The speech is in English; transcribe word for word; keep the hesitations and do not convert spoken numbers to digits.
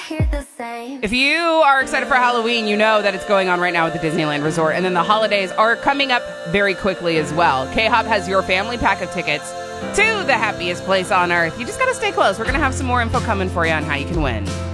hear the same. If you are excited for Halloween, you know that it's going on right now at the Disneyland Resort. And then the holidays are coming up very quickly as well. K-Hop has your family pack of tickets to the happiest place on earth. You just got to stay close. We're going to have some more info coming for you on how you can win.